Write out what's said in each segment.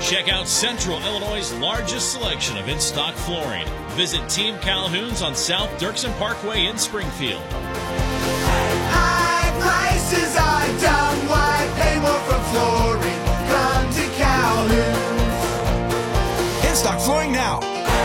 Check out Central Illinois' largest selection of in-stock flooring. Visit Team Calhoun's on South Dirksen Parkway in Springfield. High prices are dumb. Why pay more for flooring? Come to Calhoun's. In-stock flooring now.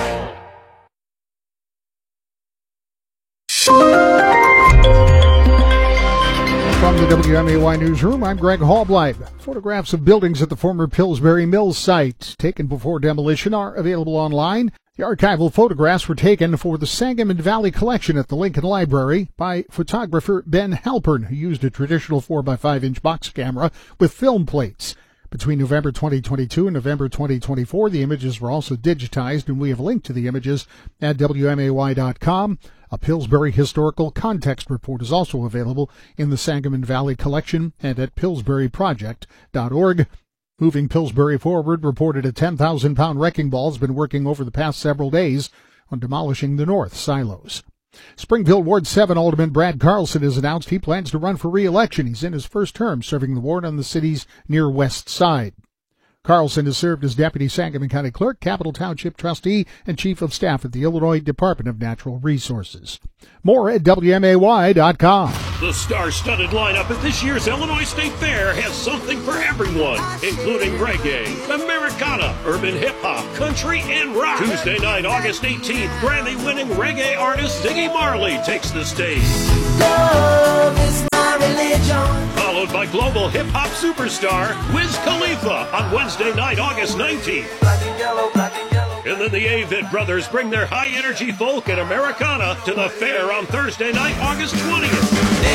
From the WMAY newsroom, I'm Greg Hallbleib. Photographs of buildings at the former Pillsbury Mills site taken before demolition are available online. The archival photographs were taken for the Sangamon Valley collection at the Lincoln Library by photographer Ben Halpern, who used a traditional 4x5-inch box camera with film plates. Between November 2022 and November 2024, the images were also digitized, and we have linked to the images at WMAY.com. A Pillsbury historical context report is also available in the Sangamon Valley collection and at pillsburyproject.org. Moving Pillsbury Forward reported a 10,000-pound wrecking ball has been working over the past several days on demolishing the north silos. Springfield Ward 7 Alderman Brad Carlson has announced he plans to run for re-election. He's in his first term serving the ward on the city's near west side. Carlson has served as Deputy Sangamon County Clerk, Capital Township Trustee, and Chief of Staff at the Illinois Department of Natural Resources. More at WMAY.com. The star-studded lineup at this year's Illinois State Fair has something for everyone, including reggae, Americana, urban hip-hop, country, and rock. Tuesday night, August 18th, Grammy-winning reggae artist Ziggy Marley takes the stage. Love is my religion. Followed by global hip-hop superstar Wiz Khalifa on Wednesday night, August 19th. Black and yellow, black and yellow. And then the Avid Brothers bring their high-energy folk and Americana to the fair on Thursday night, August 20th.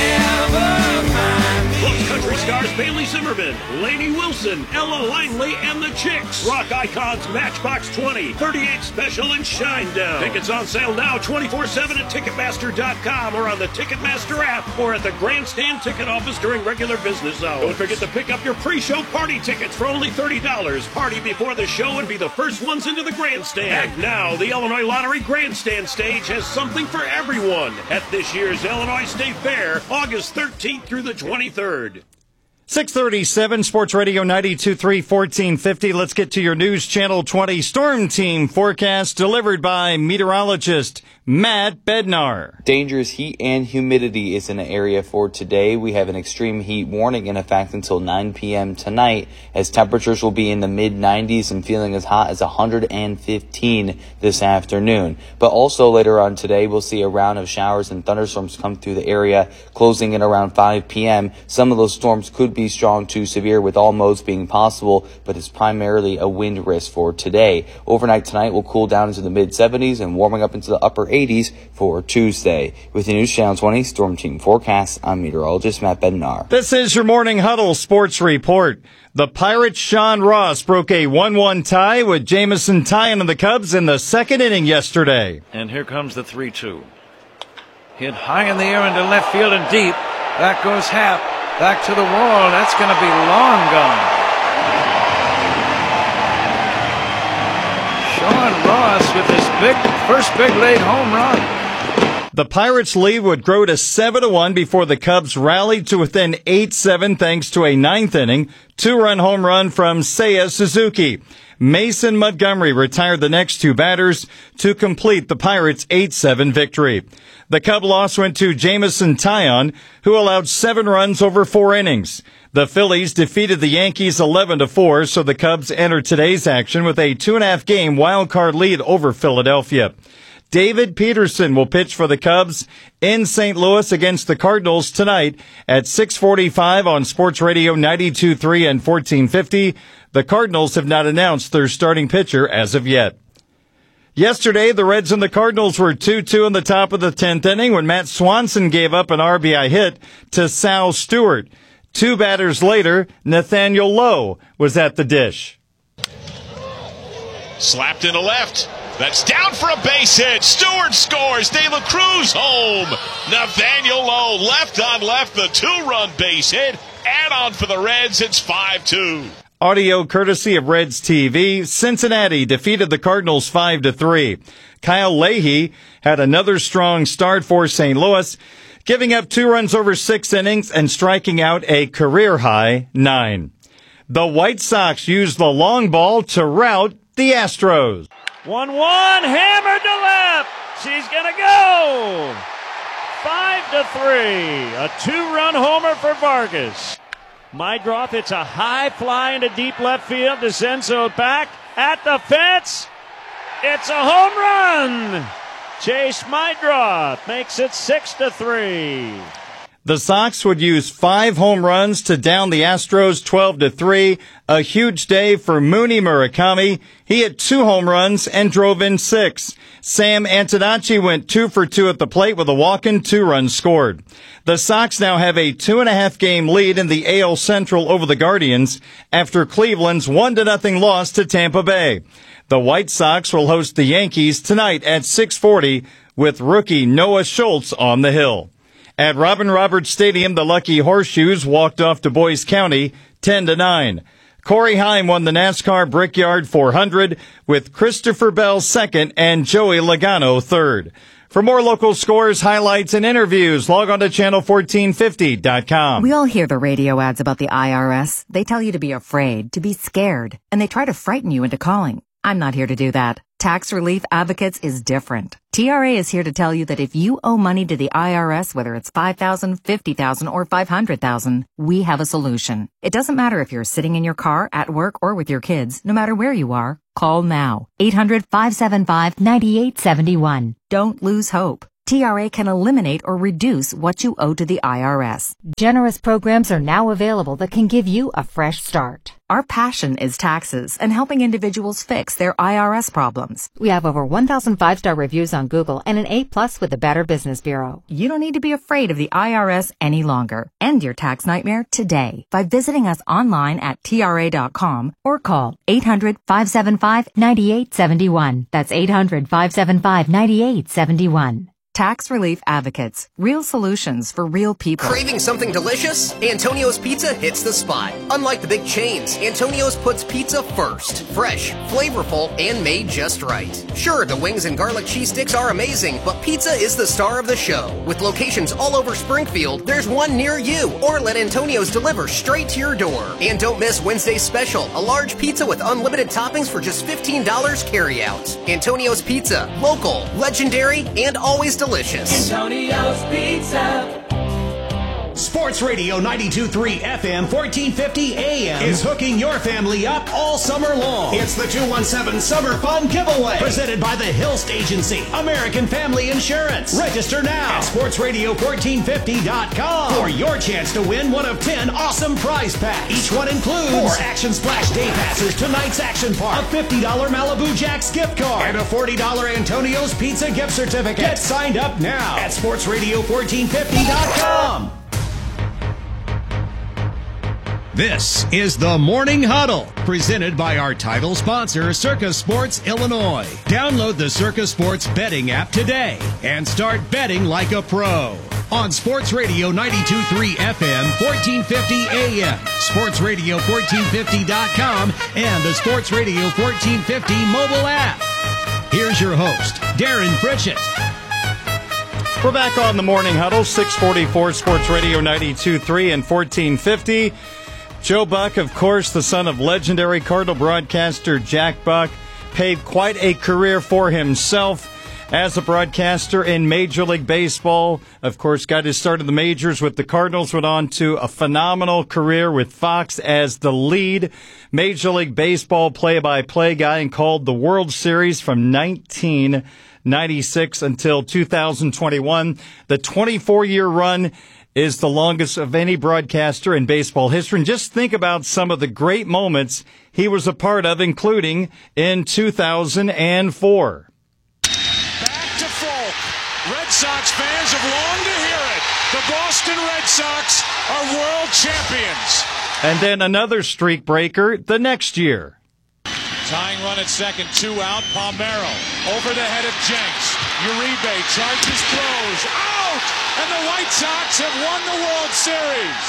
Plus country stars Bailey Zimmerman, Lainey Wilson, Ella Langley, and the Chicks. Rock icons Matchbox 20, 38 Special, and Shinedown. Tickets on sale now 24/7 at Ticketmaster.com or on the Ticketmaster app or at the Grandstand ticket office during regular business hours. Don't forget to pick up your pre-show party tickets for only $30. Party before the show and be the first ones into the Grandstand. And now, the Illinois Lottery Grandstand stage has something for everyone at this year's Illinois State Fair, August 13th through the 23rd. 637 Sports Radio 92.3 1450. Let's get to your News Channel 20 Storm Team forecast delivered by meteorologist Matt Bednar. Dangerous heat and humidity is in the area for today. We have an extreme heat warning in effect until 9 p.m. tonight, as temperatures will be in the mid-90s and feeling as hot as 115 this afternoon. But also later on today, we'll see a round of showers and thunderstorms come through the area, closing in around 5 p.m. Some of those storms could be strong to severe, with all modes being possible, but it's primarily a wind risk for today. Overnight tonight will cool down into the mid-70s and warming up into the upper 80s for Tuesday. With the News Channel 20 Storm Team forecast, I'm meteorologist Matt Bednar. This is your Morning Huddle Sports Report. The Pirates' Sean Ross broke a 1-1 tie with Jameson Taillon of the Cubs in the second inning yesterday. And here comes the 3-2. Hit high in the air into left field and deep. That goes Happ. Back to the wall. That's going to be long gone. Sean Ross with his first big league home run. The Pirates' lead would grow to 7-1 before the Cubs rallied to within 8-7 thanks to a ninth inning, two-run home run from Seiya Suzuki. Mason Montgomery retired the next two batters to complete the Pirates' 8-7 victory. The Cub loss went to Jameson Taillon, who allowed 7 runs over 4 innings. The Phillies defeated the Yankees 11-4, so the Cubs enter today's action with a 2.5-game wild card lead over Philadelphia. David Peterson will pitch for the Cubs in St. Louis against the Cardinals tonight at 6:45 on Sports Radio 92.3 and 1450. The Cardinals have not announced their starting pitcher as of yet. Yesterday, the Reds and the Cardinals were 2-2 in the top of the 10th inning when Matt Swanson gave up an RBI hit to Sal Stewart. 2 batters later, Nathaniel Lowe was at the dish. Slapped into left. That's down for a base hit. Stewart scores. De La Cruz home. Nathaniel Lowe left on left, the 2-run base hit. Add on for the Reds. It's 5-2. Audio courtesy of Reds TV. Cincinnati defeated the Cardinals 5-3. Kyle Leahy had another strong start for St. Louis, giving up 2 runs over 6 innings and striking out a career-high 9. The White Sox use the long ball to rout the Astros. 1-1, hammered to left. She's going to go. 5-3. A 2-run homer for Vargas. Meidroth hits a high fly into deep left field. DeCenzo back at the fence. It's a home run. Chase Meidroth makes it 6-3. The Sox would use 5 home runs to down the Astros 12-3. A huge day for Mooney Murakami. He hit 2 home runs and drove in 6. Sam Antonacci went 2 for 2 at the plate with a walk and 2 runs scored. The Sox now have a 2.5-game lead in the AL Central over the Guardians after Cleveland's 1-0 loss to Tampa Bay. The White Sox will host the Yankees tonight at 6:40 with rookie Noah Schultz on the hill. At Robin Roberts Stadium, the Lucky Horseshoes walked off to Boise County 10-9. Corey Heim won the NASCAR Brickyard 400 with Christopher Bell second and Joey Logano third. For more local scores, highlights, and interviews, log on to channel1450.com. We all hear the radio ads about the IRS. They tell you to be afraid, to be scared, and they try to frighten you into calling. I'm not here to do that. Tax Relief Advocates is different. TRA is here to tell you that if you owe money to the IRS, whether it's $5,000, $50,000, or $500,000, we have a solution. It doesn't matter if you're sitting in your car, at work, or with your kids. No matter where you are, call now. 800-575-9871. Don't lose hope. TRA can eliminate or reduce what you owe to the IRS. Generous programs are now available that can give you a fresh start. Our passion is taxes and helping individuals fix their IRS problems. We have over 1,000 5-star reviews on Google and an A+ with the Better Business Bureau. You don't need to be afraid of the IRS any longer. End your tax nightmare today by visiting us online at TRA.com or call 800-575-9871. That's 800-575-9871. Tax Relief Advocates. Real solutions for real people. Craving something delicious? Antonio's Pizza hits the spot. Unlike the big chains, Antonio's puts pizza first. Fresh, flavorful, and made just right. Sure, the wings and garlic cheese sticks are amazing, but pizza is the star of the show. With locations all over Springfield, there's one near you. Or let Antonio's deliver straight to your door. And don't miss Wednesday's special, a large pizza with unlimited toppings for just $15 carry out. Antonio's Pizza. Local, legendary, and always delicious. Antonio's Pizza. Sports Radio 92.3 FM 1450 AM is hooking your family up all summer long. It's the 217 Summer Fun Giveaway presented by the Hilst Agency, American Family Insurance. Register now at sportsradio1450.com for your chance to win one of 10 awesome prize packs. Each one includes 4 Action Splash day passes to Night's Action Park, a $50 Malibu Jack's gift card, and a $40 Antonio's Pizza gift certificate. Get signed up now at sportsradio1450.com. This is the Morning Huddle, presented by our title sponsor, Circa Sports Illinois. Download the Circa Sports betting app today and start betting like a pro. On Sports Radio 92.3 FM, 1450 AM, sportsradio1450.com, and the Sports Radio 1450 mobile app. Here's your host, Darren Pritchett. We're back on the Morning Huddle, 644 Sports Radio 92.3 and 1450. Joe Buck, of course, the son of legendary Cardinal broadcaster Jack Buck, paved quite a career for himself as a broadcaster in Major League Baseball. Of course, got his start in the majors with the Cardinals, went on to a phenomenal career with Fox as the lead Major League Baseball play-by-play guy and called the World Series from 1996 until 2021. The 24-year run is the longest of any broadcaster in baseball history. And just think about some of the great moments he was a part of, including in 2004. Back to Folk. Red Sox fans have longed to hear it. The Boston Red Sox are world champions. And then another streak breaker the next year. Tying run at second, 2 out. Palmeiro over the head of Jenks. Uribe charges, throws, out! And the White Sox have won the World Series.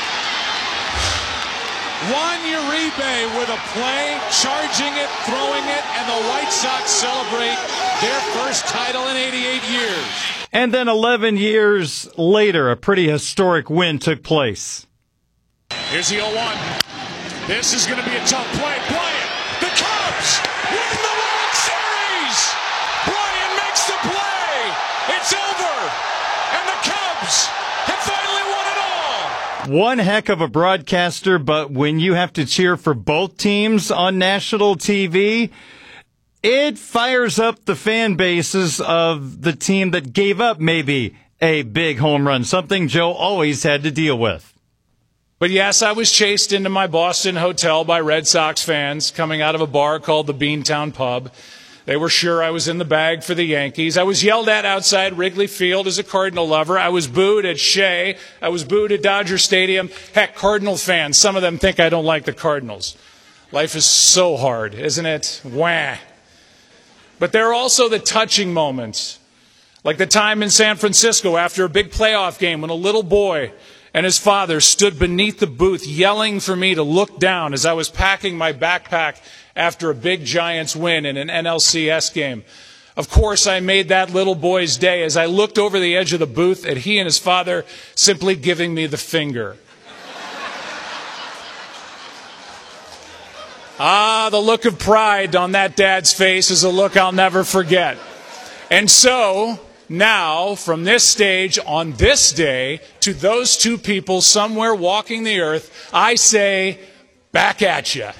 Juan Uribe with a play, charging it, throwing it, and the White Sox celebrate their first title in 88 years. And then 11 years later, a pretty historic win took place. Here's the 0-1. This is going to be a tough play. Bryant, the Cubs win the World Series. Bryant makes the play. It's over. And the Cubs have finally won it all. One heck of a broadcaster, but when you have to cheer for both teams on national TV, it fires up the fan bases of the team that gave up maybe a big home run, something Joe always had to deal with. But yes, I was chased into my Boston hotel by Red Sox fans coming out of a bar called the Beantown Pub. They were sure I was in the bag for the Yankees. I was yelled at outside Wrigley Field as a Cardinal lover. I was booed at Shea. I was booed at Dodger Stadium. Heck, Cardinal fans, some of them think I don't like the Cardinals. Life is so hard, isn't it? Wah. But there are also the touching moments, like the time in San Francisco after a big playoff game when a little boy and his father stood beneath the booth yelling for me to look down as I was packing my backpack after a big Giants win in an NLCS game. Of course, I made that little boy's day as I looked over the edge of the booth at he and his father simply giving me the finger. Ah, the look of pride on that dad's face is a look I'll never forget. And so, now, from this stage, on this day, to those two people somewhere walking the earth, I say, back at ya.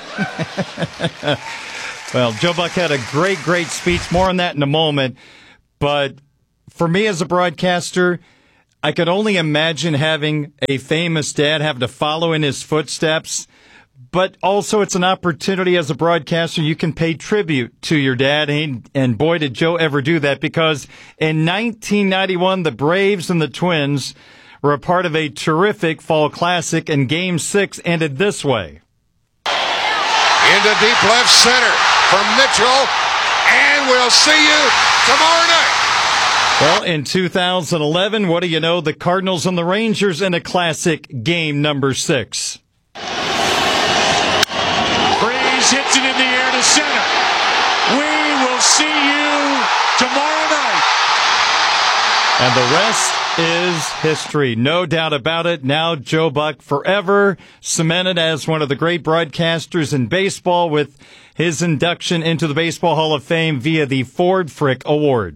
Well, Joe Buck had a great speech. More on that in a moment. But for me as a broadcaster, I could only imagine having a famous dad, having to follow in his footsteps. But also it's an opportunity as a broadcaster. You can pay tribute to your dad. And boy, did Joe ever do that, because in 1991, the Braves and the Twins were a part of a terrific fall classic, and Game 6 ended this way. Into deep left center for Mitchell, and we'll see you tomorrow night. Well, in 2011, what do you know? The Cardinals and the Rangers in a classic Game number 6. Hits it in the air to center. We will see you tomorrow night. And the rest is history. No doubt about it. Now Joe Buck forever cemented as one of the great broadcasters in baseball with his induction into the Baseball Hall of Fame via the Ford Frick Award.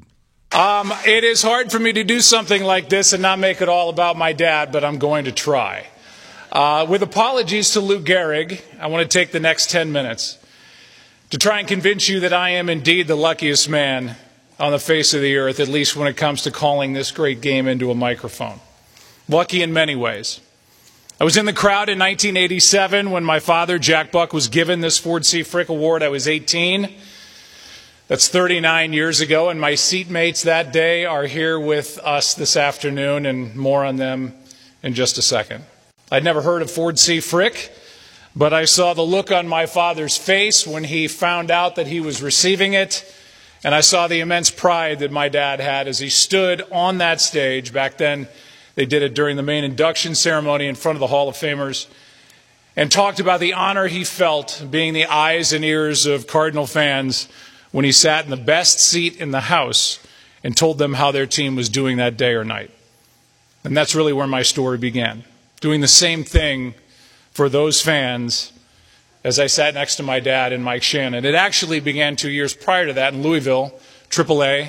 It is hard for me to do something like this and not make it all about my dad, but I'm going to try. With apologies to Lou Gehrig, I want to take the next 10 minutes to try and convince you that I am indeed the luckiest man on the face of the earth, at least when it comes to calling this great game into a microphone. Lucky in many ways. I was in the crowd in 1987 when my father, Jack Buck, was given this Ford C. Frick Award. I was 18. That's 39 years ago, and my seatmates that day are here with us this afternoon, and more on them in just a second. I'd never heard of Ford C. Frick, but I saw the look on my father's face when he found out that he was receiving it, and I saw the immense pride that my dad had as he stood on that stage. Back then, they did it during the main induction ceremony in front of the Hall of Famers, and talked about the honor he felt being the eyes and ears of Cardinal fans when he sat in the best seat in the house and told them how their team was doing that day or night. And that's really where my story began. Doing the same thing for those fans as I sat next to my dad and Mike Shannon. It actually began 2 years prior to that in Louisville, AAA,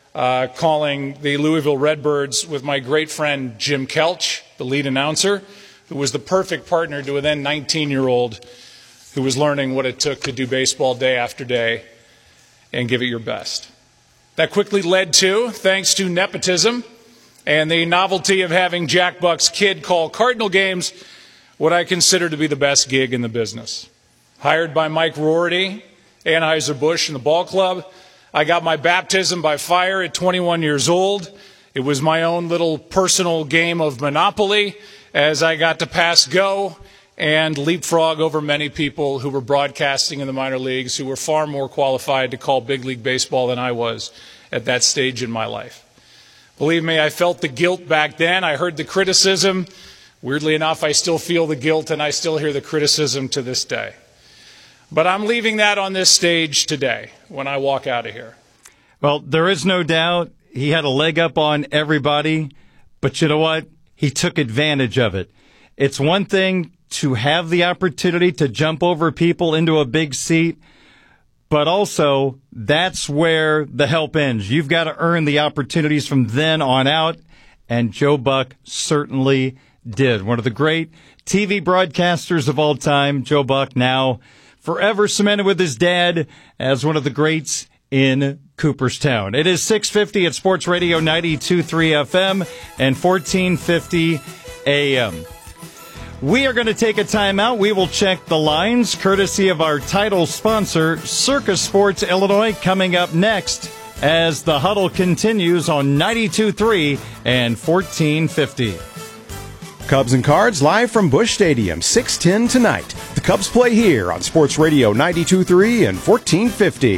calling the Louisville Redbirds with my great friend Jim Kelch, the lead announcer, who was the perfect partner to a then 19-year-old who was learning what it took to do baseball day after day and give it your best. That quickly led to, thanks to nepotism and the novelty of having Jack Buck's kid call Cardinal games, what I consider to be the best gig in the business. Hired by Mike Roarty, Anheuser-Busch, and the ball club, I got my baptism by fire at 21 years old. It was my own little personal game of Monopoly as I got to pass go and leapfrog over many people who were broadcasting in the minor leagues, who were far more qualified to call big league baseball than I was at that stage in my life. Believe me, I felt the guilt back then. I heard the criticism. Weirdly enough, I still feel the guilt, and I still hear the criticism to this day. But I'm leaving that on this stage today when I walk out of here. Well, there is no doubt he had a leg up on everybody, but you know what? He took advantage of it. It's one thing to have the opportunity to jump over people into a big seat, but also that's where the help ends. You've got to earn the opportunities from then on out, and Joe Buck certainly did. One of the great TV broadcasters of all time, Joe Buck, now forever cemented with his dad as one of the greats in Cooperstown. It is 6:50 at Sports Radio 92.3 FM and 1450 AM. We are going to take a timeout. We will check the lines, courtesy of our title sponsor, Circa Sports Illinois, coming up next as the huddle continues on 92.3 and 1450. Cubs and Cards live from Busch Stadium, 6:10 tonight. The Cubs play here on Sports Radio 92.3 and 1450.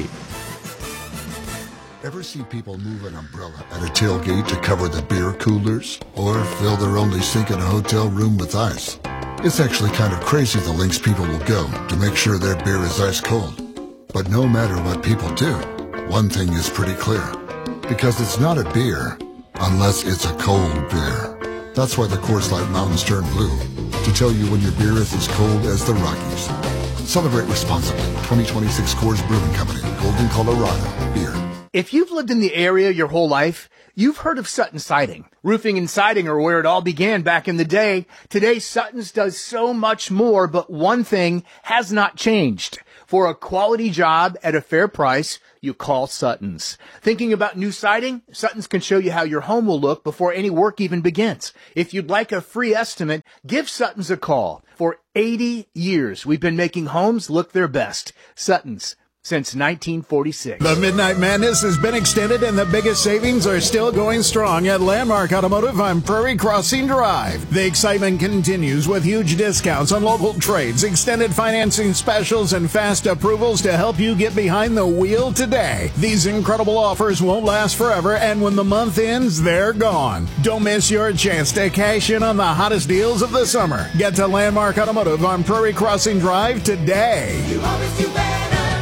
Ever see people move an umbrella at a tailgate to cover the beer coolers? Or fill their only sink in a hotel room with ice? It's actually kind of crazy the lengths people will go to make sure their beer is ice cold. But no matter what people do, one thing is pretty clear. Because it's not a beer unless it's a cold beer. That's why the Coors Light Mountains turn blue, to tell you when your beer is as cold as the Rockies. Celebrate responsibly. 2026 Coors Brewing Company, Golden, Colorado. Beer. If you've lived in the area your whole life, you've heard of Sutton Siding. Roofing and siding are where it all began back in the day. Today, Sutton's does so much more, but one thing has not changed. For a quality job at a fair price, you call Sutton's. Thinking about new siding? Sutton's can show you how your home will look before any work even begins. If you'd like a free estimate, give Sutton's a call. For 80 years, we've been making homes look their best. Sutton's. Since 1946. The Midnight Madness has been extended and the biggest savings are still going strong at Landmark Automotive on Prairie Crossing Drive. The excitement continues with huge discounts on local trades, extended financing specials, and fast approvals to help you get behind the wheel today. These incredible offers won't last forever, and when the month ends, they're gone. Don't miss your chance to cash in on the hottest deals of the summer. Get to Landmark Automotive on Prairie Crossing Drive today. You always do better.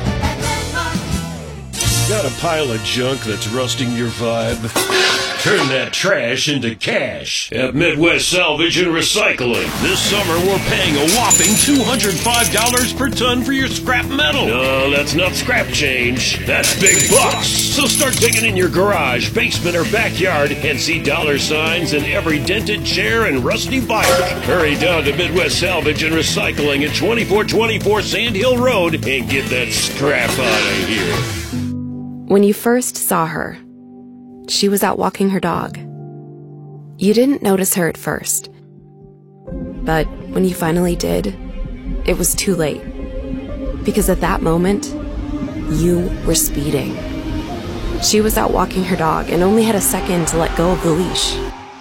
Got a pile of junk that's rusting your vibe? Turn that trash into cash at Midwest Salvage and Recycling. This summer, we're paying a whopping $205 per ton for your scrap metal. No, that's not scrap change. That's big bucks. So start digging in your garage, basement, or backyard and see dollar signs in every dented chair and rusty bike. Hurry down to Midwest Salvage and Recycling at 2424 Sand Hill Road and get that scrap out of here. When you first saw her, she was out walking her dog. You didn't notice her at first. But when you finally did, it was too late. Because at that moment, you were speeding. She was out walking her dog and only had a second to let go of the leash.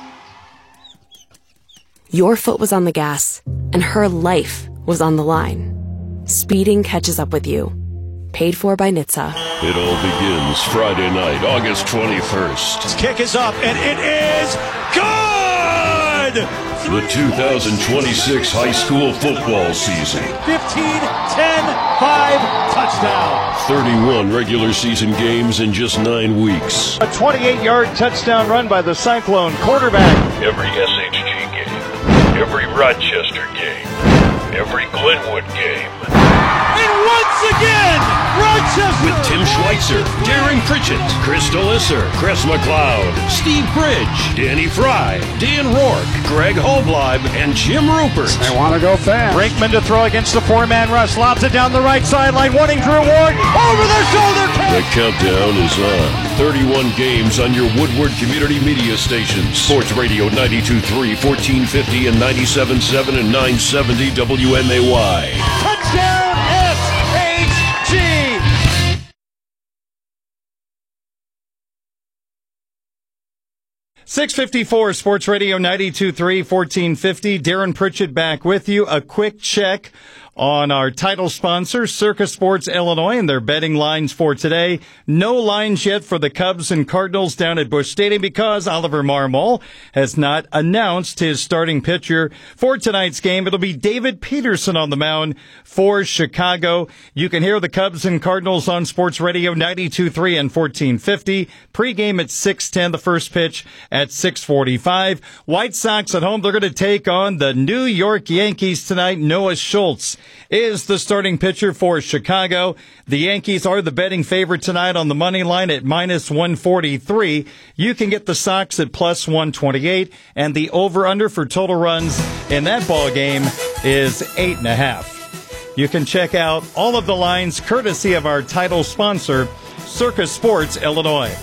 Your foot was on the gas, and her life was on the line. Speeding catches up with you. Paid for by NHTSA. It all begins Friday night, August 21st. His kick is up, and it is good! The 2026 high school football season. 15, 10, 5, touchdown. 31 regular season games in just 9 weeks. A 28-yard touchdown run by the Cyclone quarterback. Every SHG game, every Rochester game, every Glenwood game. And once again, Rochester! With Tim Schweitzer, Darren Pritchett, Chris Delisser, Chris McLeod, Steve Bridge, Danny Fry, Dan Rourke, Greg Holbleib, and Jim Rupert. They want to go fast. Brinkman to throw against the four-man rush. Lobs it down the right sideline, wanting Drew Ward. Over their shoulder catch! The countdown is on. 31 games on your Woodward Community Media stations. Sports Radio 92.3, 1450, and 97.7 and 970 WMAY. Touchdown! SHG! 654 Sports Radio 92.3, 1450. Darren Pritchett back with you. A quick check on our title sponsor, Circa Sports Illinois, and their betting lines for today. No lines yet for the Cubs and Cardinals down at Busch Stadium because Oliver Marmol has not announced his starting pitcher for tonight's game. It'll be David Peterson on the mound for Chicago. You can hear the Cubs and Cardinals on Sports Radio 92.3 and 1450. Pre-game at 6:10, the first pitch at 6:45. White Sox at home, they're going to take on the New York Yankees tonight. Noah Schultz is the starting pitcher for Chicago. The Yankees are the betting favorite tonight on the money line at minus 143. You can get the Sox at plus 128, and the over-under for total runs in that ball game is 8.5. You can check out all of the lines courtesy of our title sponsor, Circa Sports Illinois.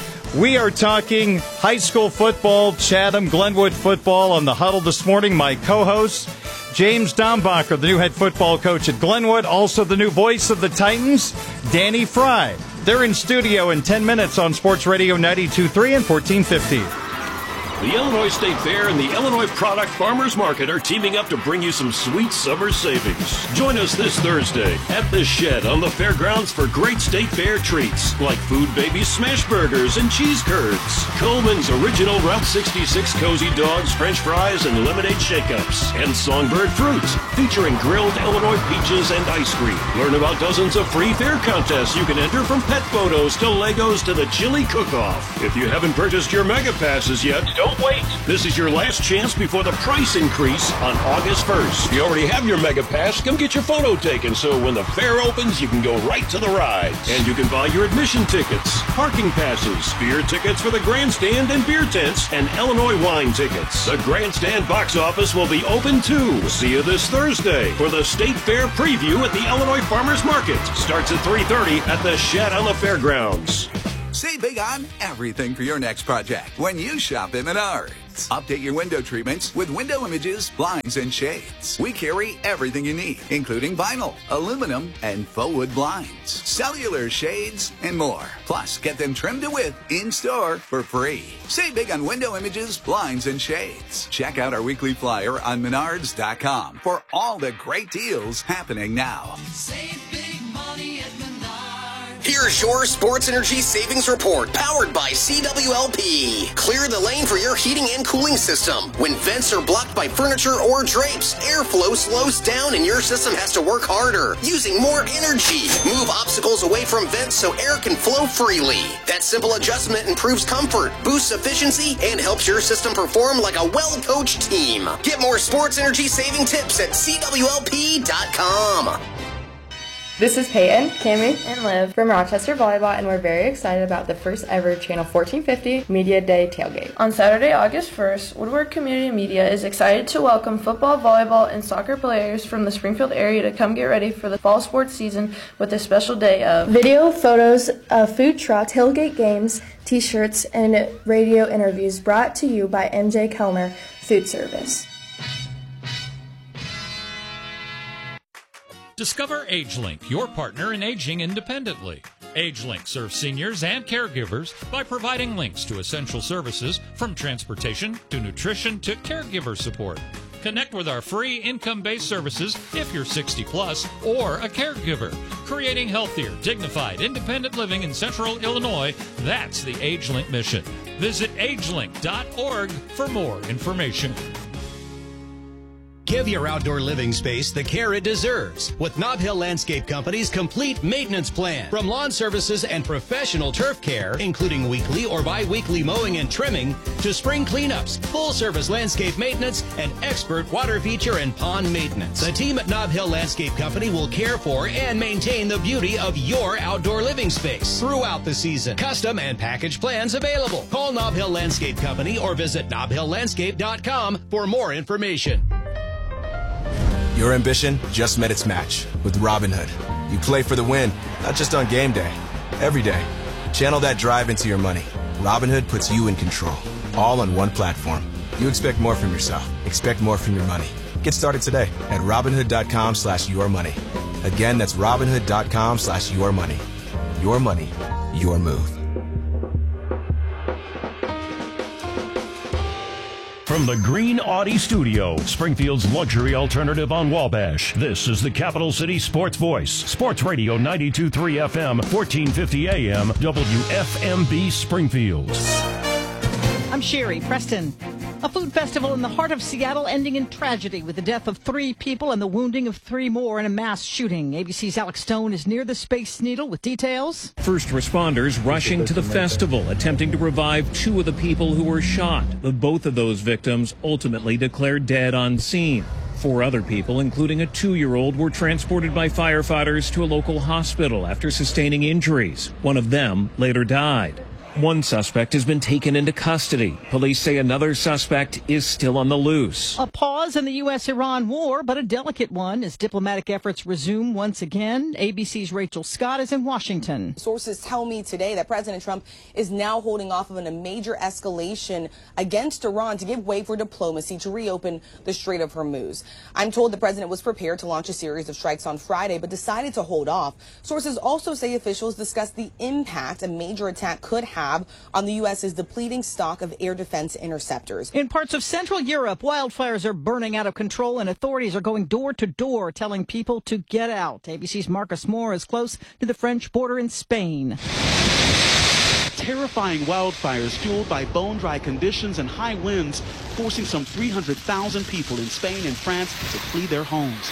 We are talking high school football, Chatham Glenwood football on the Huddle this morning. My co-host, James Dombacher, the new head football coach at Glenwood, also the new voice of the Titans, Danny Fry. They're in studio in 10 minutes on Sports Radio 92.3 and 1450. The Illinois State Fair and the Illinois Product Farmers Market are teaming up to bring you some sweet summer savings. Join us this Thursday at the Shed on the fairgrounds for great State Fair treats like Food Baby smash burgers and cheese curds, Coleman's original Route 66 cozy dogs, French fries, and lemonade shake-ups, and Songbird fruits featuring grilled Illinois peaches and ice cream. Learn about dozens of free fair contests you can enter, from pet photos to Legos to the chili cook-off. If you haven't purchased your Mega Passes yet, don't wait. This is your last chance before the price increase on August 1st. If you already have your Mega Pass, come get your photo taken so when the fair opens, you can go right to the rides. And you can buy your admission tickets, parking passes, beer tickets for the grandstand and beer tents, and Illinois wine tickets. The grandstand box office will be open too. See you this Thursday for the State Fair preview at the Illinois Farmers Market. Starts at 3:30 at the Shed on the fairgrounds. Save big on everything for your next project when you shop at Menards. Update your window treatments with window images, blinds, and shades. We carry everything you need, including vinyl, aluminum, and faux wood blinds, cellular shades, and more. Plus, get them trimmed to width in-store for free. Save big on window images, blinds, and shades. Check out our weekly flyer on Menards.com for all the great deals happening now. Save big money at Menards. Here's your Sports Energy Savings Report, powered by CWLP. Clear the lane for your heating and cooling system. When vents are blocked by furniture or drapes, airflow slows down and your system has to work harder, using more energy. Move obstacles away from vents so air can flow freely. That simple adjustment improves comfort, boosts efficiency, and helps your system perform like a well-coached team. Get more sports energy saving tips at CWLP.com. This is Peyton, Cammie, and Liv from Rochester Volleyball, and we're very excited about the first ever Channel 1450 Media Day tailgate. On Saturday, August 1st, Woodward Community Media is excited to welcome football, volleyball, and soccer players from the Springfield area to come get ready for the fall sports season with a special day of video, photos of food trucks, tailgate games, t-shirts, and radio interviews brought to you by MJ Kellner Food Service. Discover AgeLink, your partner in aging independently. AgeLink serves seniors and caregivers by providing links to essential services from transportation to nutrition to caregiver support. Connect with our free income-based services if you're 60 plus or a caregiver. Creating healthier, dignified, independent living in Central Illinois, that's the AgeLink mission. Visit agelink.org for more information. Give your outdoor living space the care it deserves with Nob Hill Landscape Company's complete maintenance plan. From lawn services and professional turf care, including weekly or bi-weekly mowing and trimming, to spring cleanups, full-service landscape maintenance, and expert water feature and pond maintenance. The team at Nob Hill Landscape Company will care for and maintain the beauty of your outdoor living space throughout the season. Custom and package plans available. Call Nob Hill Landscape Company or visit nobhilllandscape.com for more information. Your ambition just met its match with Robinhood. You play for the win, not just on game day, every day. Channel that drive into your money. Robinhood puts you in control, all on one platform. You expect more from yourself. Expect more from your money. Get started today at Robinhood.com/yourmoney. Again, that's Robinhood.com/yourmoney. Your money, your move. From the Green Audi Studio, Springfield's luxury alternative on Wabash, this is the Capital City Sports Voice. Sports Radio 92.3 FM, 1450 AM, WFMB Springfield. I'm Sherry Preston. A food festival in the heart of Seattle ending in tragedy with the death of 3 people and the wounding of 3 more in a mass shooting. ABC's Alex Stone is near the Space Needle with details. First responders rushing to the festival, attempting to revive 2 of the people who were shot. Both of those victims ultimately declared dead on scene. 4 other people, including a 2-year-old, were transported by firefighters to a local hospital after sustaining injuries. One of them later died. One suspect has been taken into custody. Police say another suspect is still on the loose. A pause in the U.S.-Iran war, but a delicate one as diplomatic efforts resume once again. ABC's Rachel Scott is in Washington. Sources tell me today that President Trump is now holding off on a major escalation against Iran to give way for diplomacy to reopen the Strait of Hormuz. I'm told the president was prepared to launch a series of strikes on Friday, but decided to hold off. Sources also say officials discussed the impact a major attack could have on the U.S.'s depleting stock of air defense interceptors. In parts of Central Europe, wildfires are burning out of control and authorities are going door to door telling people to get out. ABC's Marcus Moore is close to the French border in Spain. Terrifying wildfires fueled by bone-dry conditions and high winds, forcing some 300,000 people in Spain and France to flee their homes.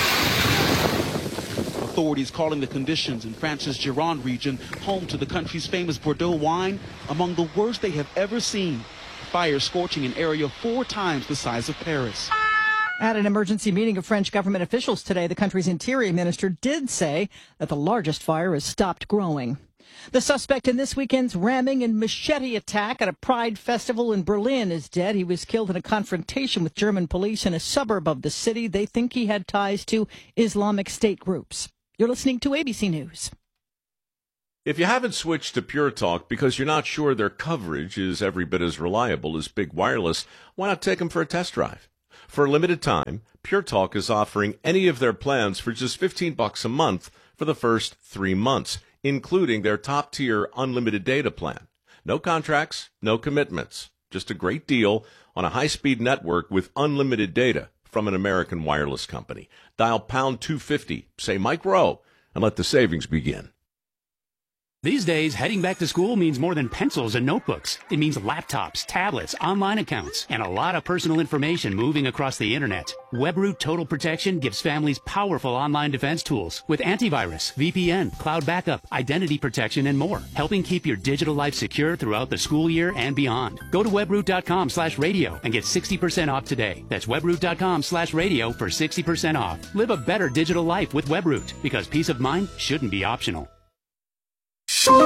Authorities calling the conditions in France's Gironde region, home to the country's famous Bordeaux wine, among the worst they have ever seen. Fires scorching an area 4 times the size of Paris. At an emergency meeting of French government officials today, the country's interior minister did say that the largest fire has stopped growing. The suspect in this weekend's ramming and machete attack at a Pride festival in Berlin is dead. He was killed in a confrontation with German police in a suburb of the city. They think he had ties to Islamic State groups. You're listening to ABC News. If you haven't switched to Pure Talk because you're not sure their coverage is every bit as reliable as Big Wireless, why not take them for a test drive? For a limited time, Pure Talk is offering any of their plans for just $15 a month for the first 3 months, including their top-tier unlimited data plan. No contracts, no commitments. Just a great deal on a high-speed network with unlimited data from an American wireless company. Dial pound 250, say Mike Rowe, and let the savings begin. These days, heading back to school means more than pencils and notebooks. It means laptops, tablets, online accounts, and a lot of personal information moving across the internet. WebRoot Total Protection gives families powerful online defense tools with antivirus, VPN, cloud backup, identity protection, and more, helping keep your digital life secure throughout the school year and beyond. Go to webroot.com/radio and get 60% off today. That's webroot.com/radio for 60% off. Live a better digital life with WebRoot, because peace of mind shouldn't be optional. From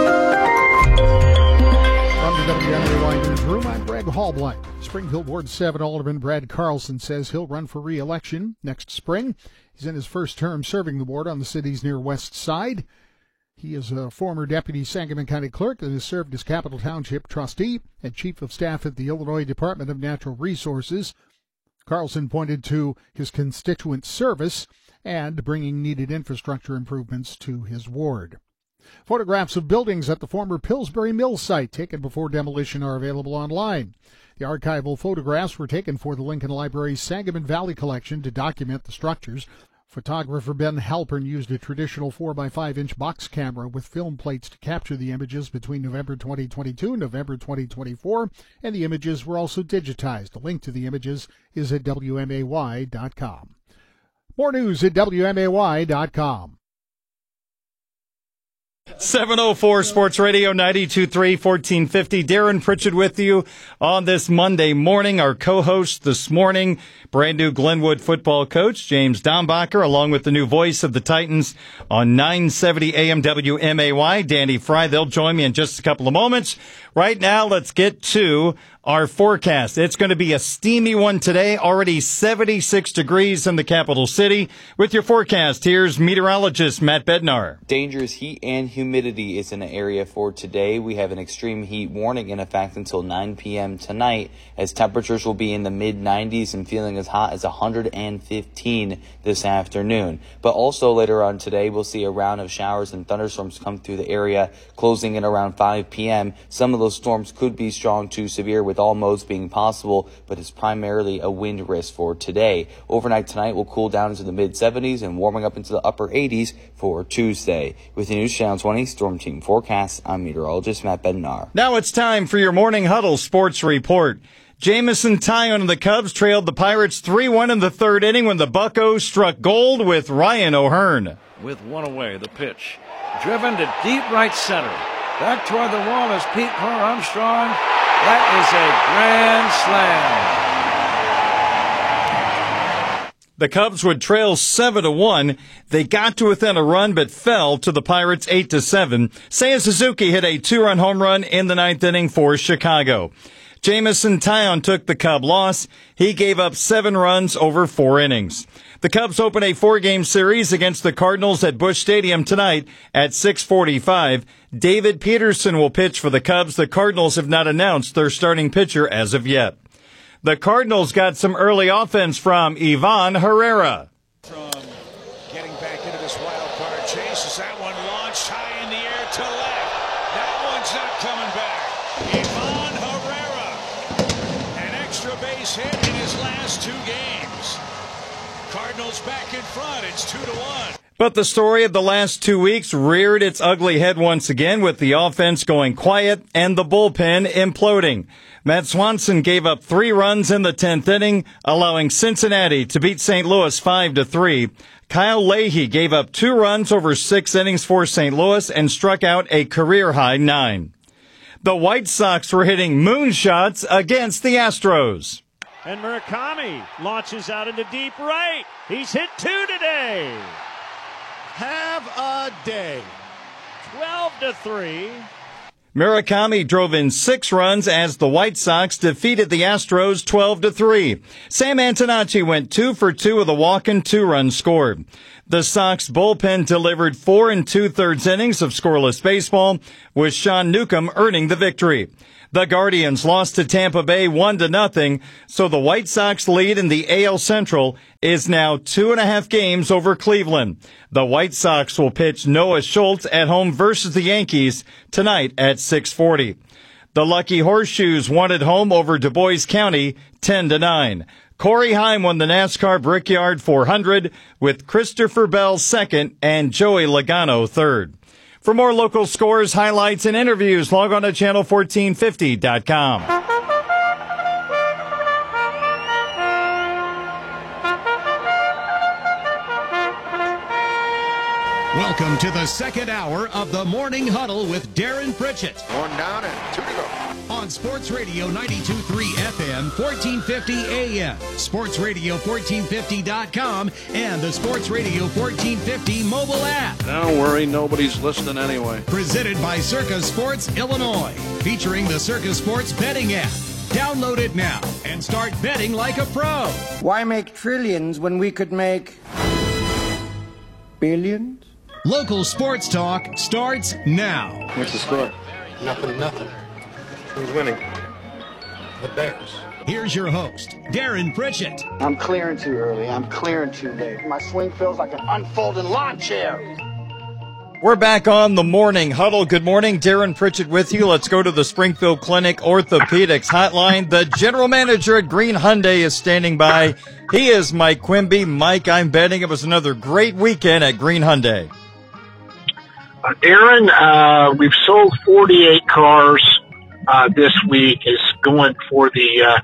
the WMAY Newsroom, I'm Greg Hallblight. Springfield Ward 7 Alderman Brad Carlson says he'll run for re-election next spring. He's in his first term serving the ward on the city's near west side. He is a former deputy Sangamon County clerk and has served as Capital Township trustee and chief of staff at the Illinois Department of Natural Resources. Carlson pointed to his constituent service and bringing needed infrastructure improvements to his ward. Photographs of buildings at the former Pillsbury Mill site taken before demolition are available online. The archival photographs were taken for the Lincoln Library's Sangamon Valley collection to document the structures. Photographer Ben Halpern used a traditional 4x5-inch box camera with film plates to capture the images between November 2022 and November 2024, and the images were also digitized. A link to the images is at WMAY.com. More news at WMAY.com. 704 Sports Radio 92.3 1450. Darren Pritchett with you on this Monday morning. Our co-host this morning, brand new Glenwood football coach James Dombacher, along with the new voice of the Titans on 970 AM WMAY, Danny Fry. They'll join me in just a couple of moments. Right now, let's get to our forecast. It's going to be a steamy one today, already 76 degrees in the capital city. With your forecast, here's meteorologist Matt Bednar. Dangerous heat and humidity is in the area for today. We have an extreme heat warning in effect until 9 p.m. tonight, as temperatures will be in the mid-90s and feeling as hot as 115 this afternoon. But also later on today, we'll see a round of showers and thunderstorms come through the area, closing in around 5 p.m. Some of those storms could be strong to severe with with all modes being possible, but is primarily a wind risk for today. Overnight tonight will cool down into the mid-70s and warming up into the upper 80s for Tuesday. With the News Channel 20 Storm Team forecast, I'm meteorologist Matt Bednar. Now it's time for your Morning Huddle Sports Report. Jamison Tyone and the Cubs trailed the Pirates 3-1 in the third inning when the Buccos struck gold with Ryan O'Hearn. With one away, the pitch. Driven to deep right center. Back toward the wall is Pete Crow Armstrong. That is a grand slam. The Cubs would trail 7-1. They got to within a run but fell to the Pirates 8-7. Seiya Suzuki hit a 2-run home run in the ninth inning for Chicago. Jamison Tyone took the Cub loss. He gave up 7 runs over 4 innings. The Cubs open a 4-game series against the Cardinals at Busch Stadium tonight at 6:45. David Peterson will pitch for the Cubs. The Cardinals have not announced their starting pitcher as of yet. The Cardinals got some early offense from Ivan Herrera. From getting back into this wild card chase, as that one launched high in the air to left. That one's not coming back. Ivan Herrera, an extra base hit in his last 2 games. Cardinals back in front. It's 2-1. But the story of the last 2 weeks reared its ugly head once again with the offense going quiet and the bullpen imploding. Matt Swanson gave up 3 runs in the 10th inning, allowing Cincinnati to beat St. Louis 5-3. Kyle Leahy gave up 2 runs over 6 innings for St. Louis and struck out a career-high 9. The White Sox were hitting moonshots against the Astros. And Murakami launches out into deep right. He's hit 2 today. Have a day. 12-3. Murakami drove in 6 runs as the White Sox defeated the Astros 12-3. Sam Antonacci went 2 for 2 with a walk and 2 runs scored. The Sox bullpen delivered 4 2/3 innings of scoreless baseball, with Sean Newcomb earning the victory. The Guardians lost to Tampa Bay 1-0, so the White Sox lead in the AL Central is now 2.5 games over Cleveland. The White Sox will pitch Noah Schultz at home versus the Yankees tonight at 6:40. The Lucky Horseshoes won at home over Du Bois County 10-9. Corey Heim won the NASCAR Brickyard 400 with Christopher Bell second and Joey Logano third. For more local scores, highlights, and interviews, log on to channel1450.com. Welcome to the second hour of the Morning Huddle with Darren Pritchett. 1 down and 2 to go. On Sports Radio 92.3 FM, 1450 AM, sportsradio1450.com, and the Sports Radio 1450 mobile app. Don't worry, nobody's listening anyway. Presented by Circa Sports Illinois, featuring the Circa Sports betting app. Download it now and start betting like a pro. Why make trillions when we could make billions? Local sports talk starts now. What's the score? 0-0. Who's winning? The Bears. Here's your host, Darren Pritchett. I'm clearing too early. I'm clearing too late. My swing feels like an unfolding lawn chair. We're back on the Morning Huddle. Good morning, Darren Pritchett with you. Let's go to the Springfield Clinic Orthopedics Hotline. The general manager at Green Hyundai is standing by. He is Mike Quimby. Mike, I'm betting it was another great weekend at Green Hyundai. Darren, we've sold 48 cars this week. Is going for the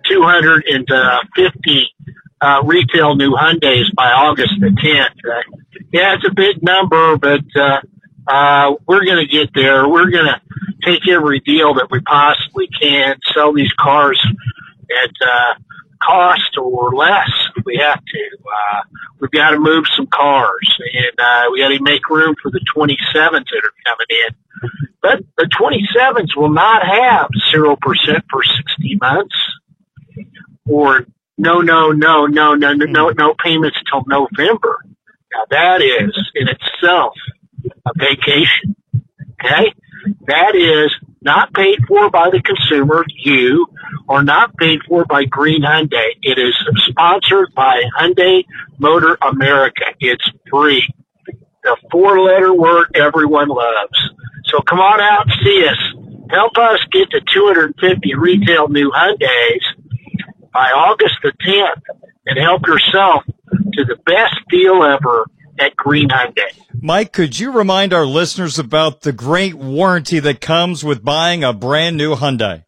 250 retail new Hyundais by August the 10th. Yeah, it's a big number, but we're going to get there. We're going to take every deal that we possibly can, sell these cars at cost or less. We have to. We've got to move some cars, and we got to make room for the 27s that are coming in. But the 27s will not have 0% for 60 months, or no payments till November. Now that is in itself a vacation. Okay, that is not paid for by the consumer, you, or not paid for by Green Hyundai. It is sponsored by Hyundai Motor America. It's free. The 4-letter word everyone loves. So come on out and see us. help us get to 250 retail new Hyundais by August the 10th and help yourself to the best deal ever at Green Hyundai. Mike, could you remind our listeners about the great warranty that comes with buying a brand new Hyundai?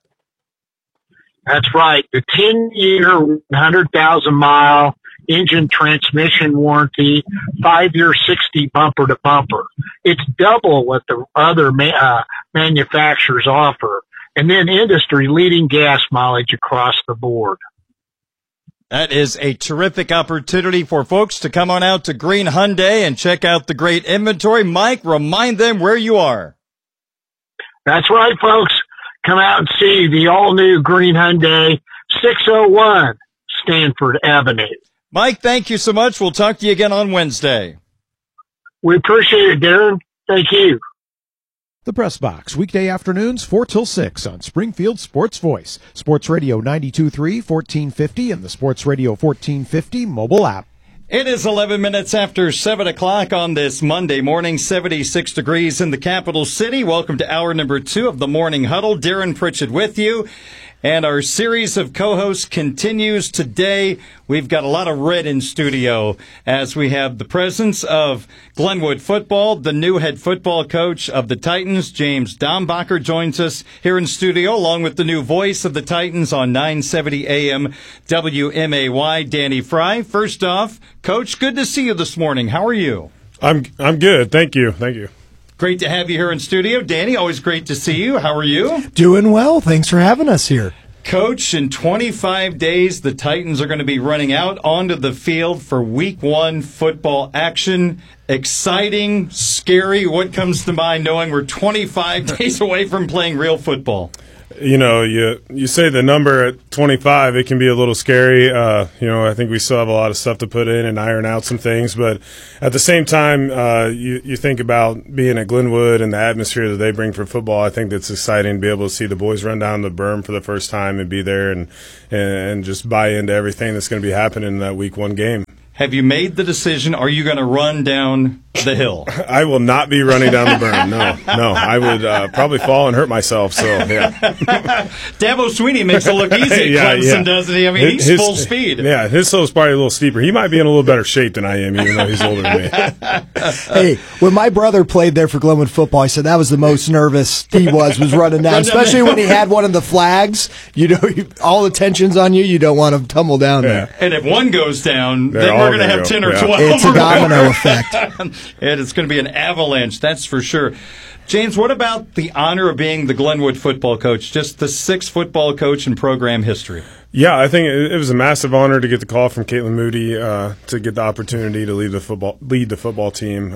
That's right. The 10-year, 100,000-mile engine transmission warranty, 5-year, 60 bumper to bumper. It's double what the other manufacturers offer. And then industry-leading gas mileage across the board. That is a terrific opportunity for folks to come on out to Green Hyundai and check out the great inventory. Mike, remind them where you are. That's right, folks. Come out and see the all-new Green Hyundai, 601 Stanford Avenue. Mike, thank you so much. We'll talk to you again on Wednesday. We appreciate it, Darren. Thank you. The Press Box, weekday afternoons 4 till 6 on Springfield Sports Voice, Sports Radio 92.3, 1450, and the Sports Radio 1450 mobile app. It is 11 minutes after 7 o'clock on this Monday morning, 76 degrees in the capital city. Welcome to hour number 2 of the Morning Huddle. Darren Pritchett with you. And our series of co-hosts continues today. We've got a lot of red in studio as we have the presence of Glenwood football. The new head football coach of the Titans, James Dombacher, joins us here in studio, along with the new voice of the Titans on 970 AM WMAY, Danny Fry. First off, Coach, good to see you this morning. How are you? I'm good. Thank you. Great to have you here in studio. Danny, always great to see you. How are you? Doing well. Thanks for having us here. Coach, in 25 days, the Titans are going to be running out onto the field for Week 1 football action. Exciting, scary. What comes to mind knowing we're 25 days away from playing real football? You know, you say the number at 25, it can be a little scary. I think we still have a lot of stuff to put in and iron out some things. But at the same time, you think about being at Glenwood and the atmosphere that they bring for football. I think it's exciting to be able to see the boys run down the berm for the first time and be there and just buy into everything that's going to be happening in that Week 1 game. Have you made the decision? Are you going to run down the hill? I will not be running down the berm. No. I would probably fall and hurt myself. So, yeah. Dabo Sweeney makes it look easy at Clemson, doesn't he? I mean, he's full speed. Yeah, his slope's probably a little steeper. He might be in a little better shape than I am, even though he's older than me. Hey, when my brother played there for Glenwood football, I said that was the most nervous he was running down, especially when he had one of the flags. You know, all the tension's on you. You don't want to tumble down there. And if one goes down, then we're going to have 10 or 12. It's a domino effect. And it's going to be an avalanche, that's for sure. James, what about the honor of being the Glenwood football coach, just the 6th football coach in program history? Yeah, I think it was a massive honor to get the call from Caitlin Moody to get the opportunity to lead the football team.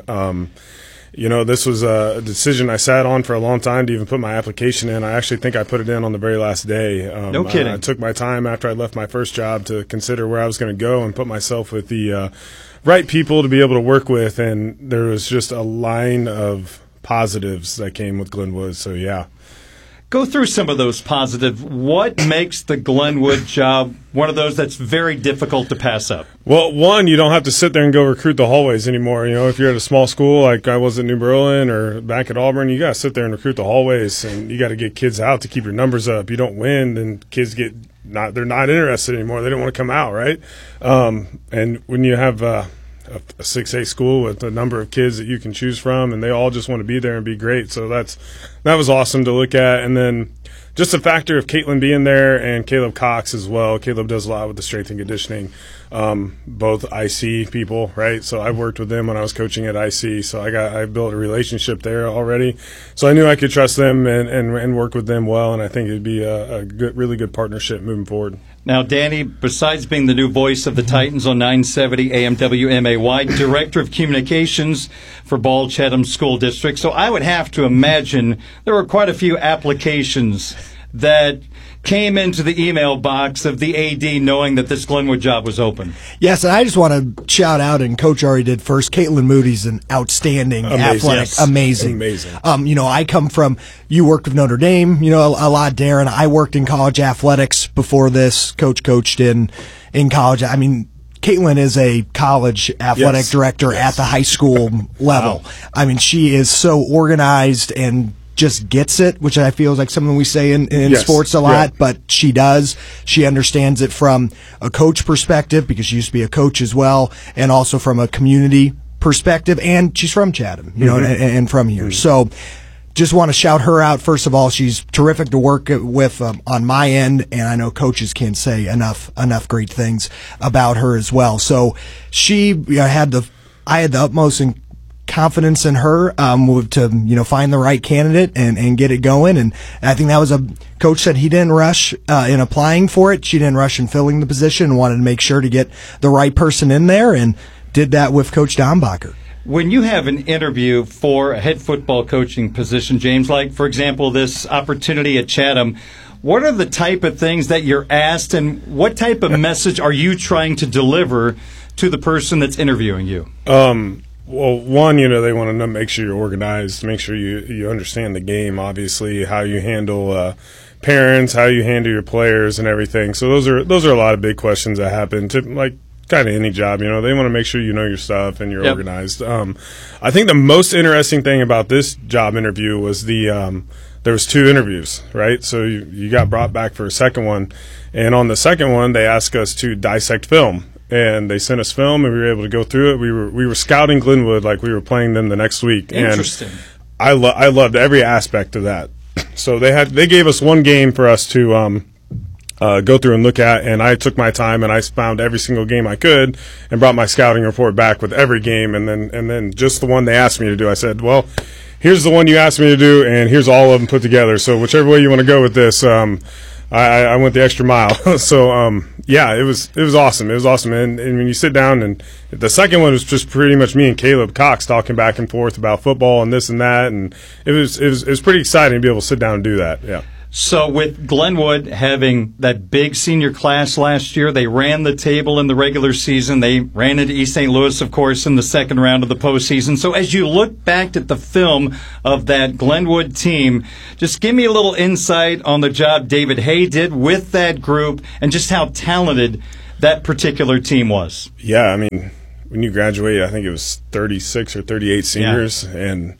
This was a decision I sat on for a long time to even put my application in. I actually think I put it in on the very last day. No kidding. I took my time after I left my first job to consider where I was going to go and put myself with the right people to be able to work with, and there was just a line of positives that came with Glenwood, so yeah. Go through some of those positives. What makes the Glenwood job one of those that's very difficult to pass up? Well, one, you don't have to sit there and go recruit the hallways anymore. You know, if you're at a small school like I was at New Berlin or back at Auburn, you got to sit there and recruit the hallways, and you got to get kids out to keep your numbers up. You don't win, then kids they're not interested anymore. They don't want to come out, right? And when you have a 6A school with a number of kids that you can choose from, and they all just want to be there and be great. So that was awesome to look at. And then just the factor of Caitlin being there and Caleb Cox as well. Caleb does a lot with the strength and conditioning, both IC people, right? So I worked with them when I was coaching at IC, so I built a relationship there already. So I knew I could trust them and work with them well, and I think it'd be a really good partnership moving forward. Now, Danny, besides being the new voice of the Titans on 970 AM WMAY, Director of Communications for Ball Chatham School District, so I would have to imagine there were quite a few applications that came into the email box of the AD knowing that this Glenwood job was open. Yes, and I just want to shout out, and Coach already did first, Caitlin Moody's an outstanding athletic, amazing. I come from, you worked with Notre Dame, a lot, Darren. I worked in college athletics before this. Coach coached in college. I mean, Caitlin is a college athletic director at the high school level. Wow. I mean, she is so organized and just gets it, which I feel is like something we say in Yes. sports a lot, Yeah. but she does. She understands it from a coach perspective because she used to be a coach as well, and also from a community perspective, and she's from Chatham, you know, and from here. So just want to shout her out. First of all, she's terrific to work with on my end, and I know coaches can't say enough great things about her as well. So she I had the utmost confidence in her to find the right candidate and get it going. And I think that was coach said he didn't rush in applying for it. She didn't rush in filling the position. Wanted to make sure to get the right person in there, and did that with Coach Dombacher. When you have an interview for a head football coaching position, James, like, for example, this opportunity at Chatham, what are the type of things that you're asked, and what type of message are you trying to deliver to the person that's interviewing you? Well, one, they want to make sure you're organized, make sure you understand the game, obviously, how you handle parents, how you handle your players and everything. So those are a lot of big questions that happen to, like, kind of any job. They want to make sure you know your stuff and you're organized. I think the most interesting thing about this job interview was there was 2 interviews, right? So you got brought back for a second one, and on the second one they asked us to dissect film, and they sent us film and we were able to go through it. We were scouting Glenwood like we were playing them the next week. Interesting. And I loved every aspect of that. So they gave us one game for us to go through and look at, and I took my time and I found every single game I could and brought my scouting report back with every game, and then just the one they asked me to do. I said, well, here's the one you asked me to do, and here's all of them put together. So whichever way you want to go with this, I went the extra mile. So yeah, it was awesome. It was awesome, and when you sit down, and the second one was just pretty much me and Caleb Cox talking back and forth about football and this and that, and it was pretty exciting to be able to sit down and do that. Yeah. So with Glenwood having that big senior class last year, they ran the table in the regular season. They ran into East St. Louis, of course, in the second round of the postseason. So as you look back at the film of that Glenwood team, just give me a little insight on the job David Hay did with that group and just how talented that particular team was. Yeah, I mean, when you graduate, I think it was 36 or 38 seniors, and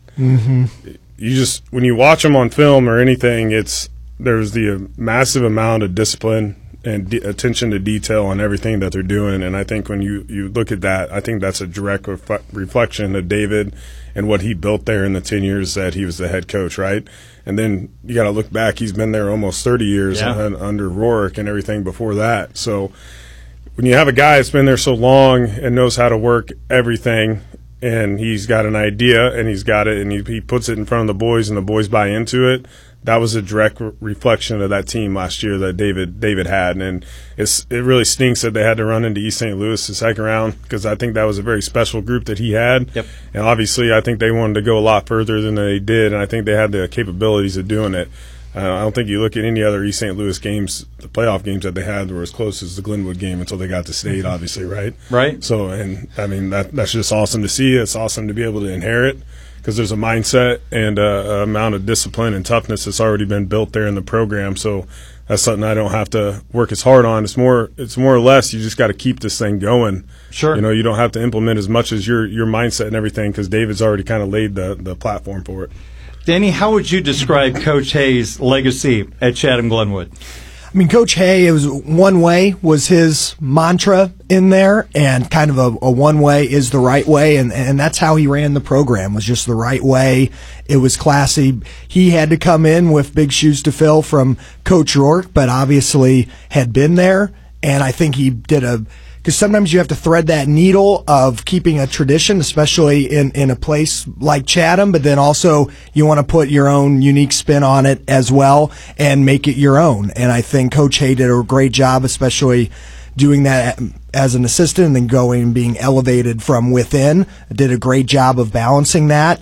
you just, when you watch them on film or anything, there's the massive amount of discipline and attention to detail on everything that they're doing. And I think when you look at that, I think that's a direct reflection of David and what he built there in the 10 years that he was the head coach, right? And then you got to look back. He's been there almost 30 years under Rourke and everything before that. So when you have a guy that's been there so long and knows how to work everything, and he's got an idea and he's got it and he puts it in front of the boys and the boys buy into it, that was a direct reflection of that team last year that David had. And it really stinks that they had to run into East St. Louis the second round, because I think that was a very special group that he had. Yep. And obviously I think they wanted to go a lot further than they did, and I think they had the capabilities of doing it. I don't think you look at any other East St. Louis games, the playoff games that they had were as close as the Glenwood game until they got to state, obviously, right? Right. So, and I mean, that's just awesome to see. It's awesome to be able to inherit, because there's a mindset and a amount of discipline and toughness that's already been built there in the program. So that's something I don't have to work as hard on. It's more or less you just got to keep this thing going. Sure. You don't have to implement as much as your mindset and everything, because David's already kind of laid the platform for it. Danny, how would you describe Coach Hay's legacy at Chatham Glenwood? I mean, Coach Hay, it was one way was his mantra in there, and kind of a one way is the right way, and that's how he ran the program, was just the right way. It was classy. He had to come in with big shoes to fill from Coach Rourke, but obviously had been there, and I think he did because sometimes you have to thread that needle of keeping a tradition, especially in a place like Chatham, but then also you want to put your own unique spin on it as well and make it your own. And I think Coach Hay did a great job, especially doing that as an assistant and then going and being elevated from within. Did a great job of balancing that.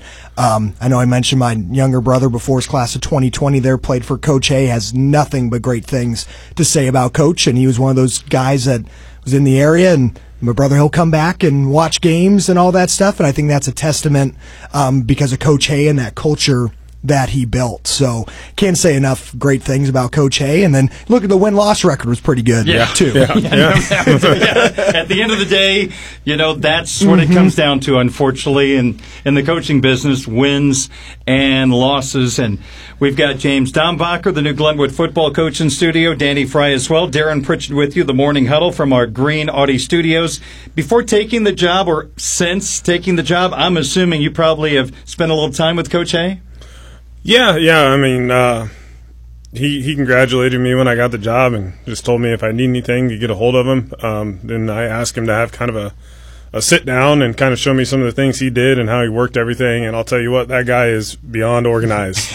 I know I mentioned my younger brother before his class of 2020 there played for Coach Hay, has nothing but great things to say about Coach, and he was one of those guys that was in the area, and my brother, he'll come back and watch games and all that stuff, and I think that's a testament because of Coach Hay and that culture that he built. So can't say enough great things about Coach Hay. And then look at the win-loss record was pretty good too. At the end of the day, that's what it comes down to, unfortunately, in the coaching business, wins and losses. And we've got James Dombacher, the new Glenwood football coach, in studio, Danny Fry as well, Darren Pritchett with you, the Morning Huddle from our Green Audi studios. Before taking the job, or since taking the job, I'm assuming you probably have spent a little time with Coach Hay? Yeah. I mean, he congratulated me when I got the job and just told me if I need anything to get a hold of him. Then I asked him to have kind of a sit down and kind of show me some of the things he did and how he worked everything. And I'll tell you what, that guy is beyond organized.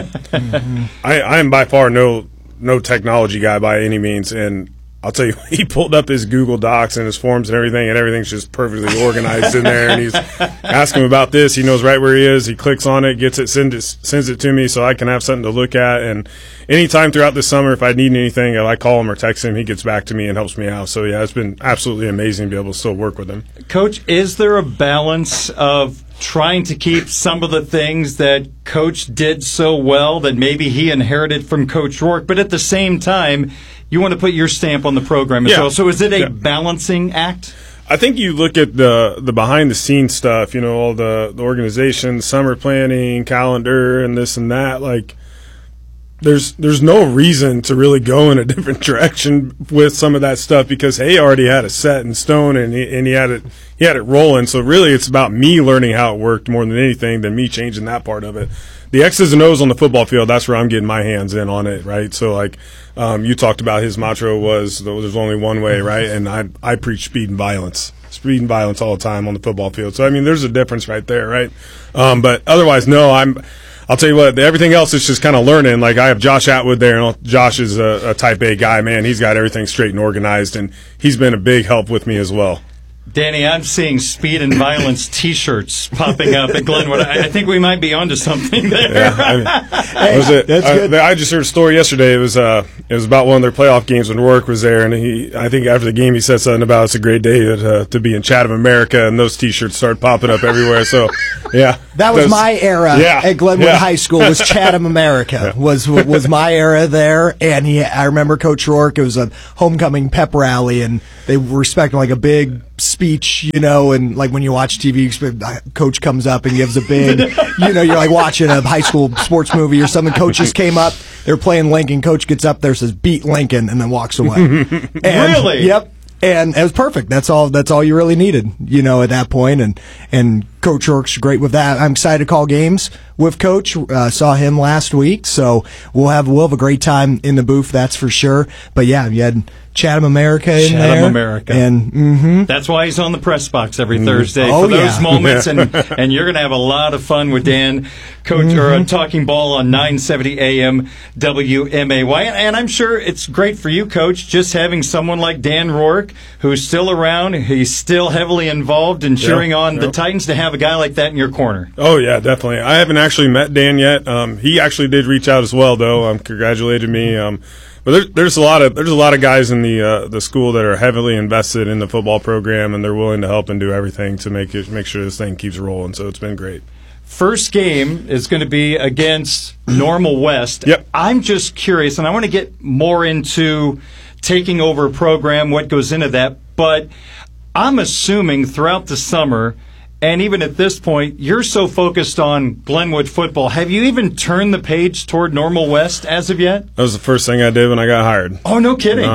I am by far no technology guy by any means, and I'll tell you, he pulled up his Google Docs and his forms and everything's just perfectly organized in there. And he's asking him about this. He knows right where he is. He clicks on it, gets it, sends it to me so I can have something to look at. And anytime throughout the summer, if I need anything, if I call him or text him, he gets back to me and helps me out. So, yeah, it's been absolutely amazing to be able to still work with him. Coach, is there a balance of trying to keep some of the things that Coach did so well that maybe he inherited from Coach Rourke, but at the same time, you want to put your stamp on the program as well? So is it a balancing act? I think you look at the behind-the-scenes stuff, all the organization, summer planning, calendar, and this and that. Like, there's no reason to really go in a different direction with some of that stuff because Hay already had it set in stone and he had it rolling. So really, it's about me learning how it worked more than anything than me changing that part of it. The X's and O's on the football field, that's where I'm getting my hands in on it, right? So, like, you talked about his mantra was there's only one way, right? And I preach speed and violence all the time on the football field. So, I mean, there's a difference right there, right? But otherwise, no, I'll tell you what, everything else is just kind of learning. Like, I have Josh Atwood there, and Josh is a type A guy, man. He's got everything straight and organized, and he's been a big help with me as well. Danny, I'm seeing speed and violence T-shirts popping up at Glenwood. I think we might be onto something there. That's good. I just heard a story yesterday. It was about one of their playoff games when Rourke was there, and I think after the game he said something about it's a great day to be in Chatham, America, and those T-shirts started popping up everywhere. So, yeah, that was my era at Glenwood High School. Was Chatham, America was my era there, and I remember Coach Rourke. It was a homecoming pep rally, and they were expecting like a big speech, and like when you watch TV, Coach comes up and gives a big, you're like watching a high school sports movie or something. Coach just came up, they're playing Lincoln. Coach gets up there, says "beat Lincoln," and then walks away. And, really? Yep. And it was perfect. That's all you really needed, at that point. And Coach Rourke's great with that. I'm excited to call games with Coach. Saw him last week, so we'll have a great time in the booth, that's for sure. But yeah, you had Chatham, America in there. Chatham, America. And that's why he's on the press box every Thursday for those moments. And you're going to have a lot of fun with Dan, Coach, or Talking Ball on 970 AM WMAY. And I'm sure it's great for you, Coach, just having someone like Dan Rourke, who's still around. He's still heavily involved in cheering on the Titans, to have a guy like that in your corner. Oh, yeah, definitely. I haven't actually met Dan yet. He actually did reach out as well, though. Congratulated me. But there's a lot of guys in the school that are heavily invested in the football program, and they're willing to help and do everything to make sure this thing keeps rolling. So it's been great. First game is going to be against Normal West. Yep. I'm just curious, and I want to get more into taking over a program, what goes into that. But I'm assuming throughout the summer, and even at this point, you're so focused on Glenwood football. Have you even turned the page toward Normal West as of yet? That was the first thing I did when I got hired. Oh, no kidding.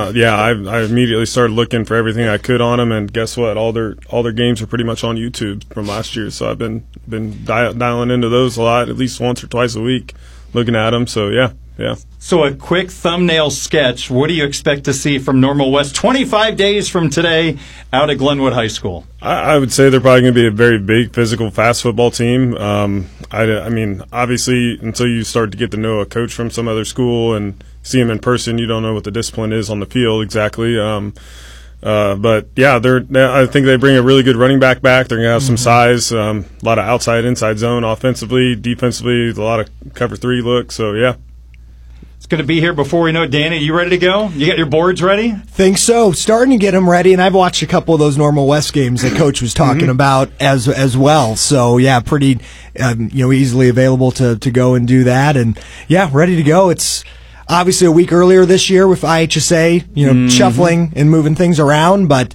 I immediately started looking for everything I could on them, and guess what? All their games are pretty much on YouTube from last year. So I've been dialing into those a lot, at least once or twice a week, looking at them. So yeah. So a quick thumbnail sketch. What do you expect to see from Normal West 25 days from today out at Glenwood High School? I would say they're probably going to be a very big, physical, fast football team. I mean, obviously, until you start to get to know a coach from some other school and see him in person, you don't know what the discipline is on the field exactly. But yeah, I think they bring a really good running back. They're going to have some size, a lot of outside, inside zone, offensively, defensively, a lot of cover 3 looks. So yeah. It's going to be here before we know it. Danny, you ready to go? You got your boards ready? Think so. Starting to get them ready, and I've watched a couple of those Normal West games that Coach was talking about as well. So, yeah, pretty easily available to go and do that. And, yeah, ready to go. It's obviously a week earlier this year with IHSA, shuffling and moving things around, but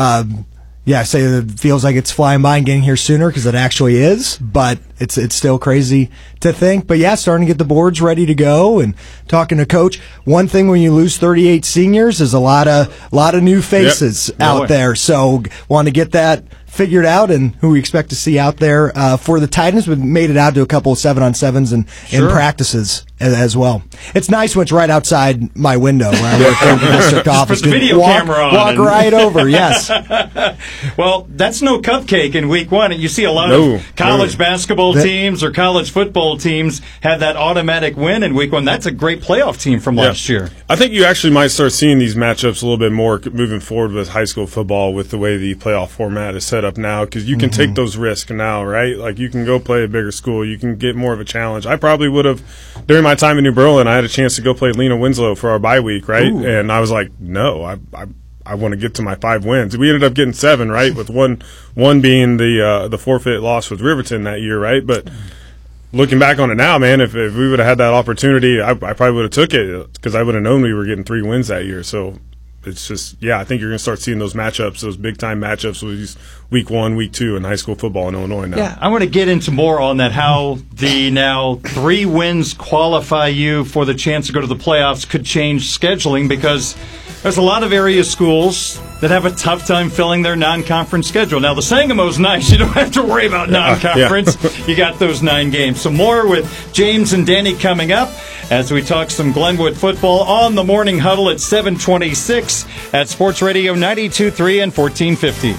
I say it feels like it's flying by and getting here sooner because it actually is, but it's still crazy to think. But yeah, starting to get the boards ready to go and talking to Coach. One thing when you lose 38 seniors is a lot of new faces out there. So want to get that figured out and who we expect to see out there for the Titans. We've made it out to a couple of 7-on-7s and practices as well. It's nice when it's right outside my window where I work in the district office. Put the video camera on. Walk right over, yes. Well, that's no cupcake in week one. You see a lot of college basketball teams or college football teams have that automatic win in week one. That's a great playoff team from last year. I think you actually might start seeing these matchups a little bit more moving forward with high school football with the way the playoff format is set up now, because you can take those risks now, right? Like you can go play a bigger school. You can get more of a challenge. I probably would have, during my time in New Berlin, I had a chance to go play Lena Winslow for our bye week, right? Ooh. And I was like, no, I want to get to my 5 wins. We ended up getting 7, right? With one being the forfeit loss with Riverton that year, right? But looking back on it now, man, if we would have had that opportunity, I probably would have took it because I would have known we were getting 3 wins that year. So it's just, I think you're going to start seeing those matchups, those big-time matchups with week 1, week 2 in high school football in Illinois now. Yeah, I want to get into more on that, how the now 3 wins qualify you for the chance to go to the playoffs could change scheduling, because there's a lot of area schools that have a tough time filling their non-conference schedule. Now, the Sangamo's nice. You don't have to worry about non-conference. You got those 9 games. So more with James and Danny coming up as we talk some Glenwood football on the Morning Huddle at 7:26 at Sports Radio 92.3 and 1450.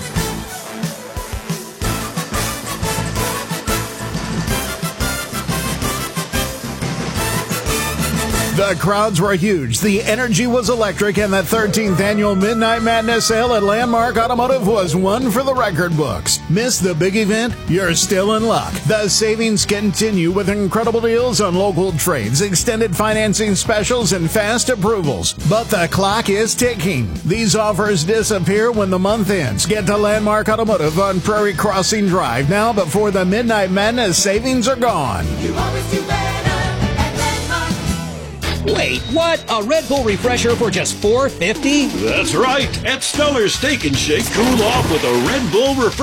The crowds were huge, the energy was electric, and the 13th annual Midnight Madness sale at Landmark Automotive was one for the record books. Miss the big event? You're still in luck. The savings continue with incredible deals on local trades, extended financing specials, and fast approvals. But the clock is ticking. These offers disappear when the month ends. Get to Landmark Automotive on Prairie Crossing Drive now before the Midnight Madness savings are gone. You always do better. Wait, what? A Red Bull refresher for just $4.50? That's right. At Stellar's Steak and Shake, cool off with a Red Bull refresher.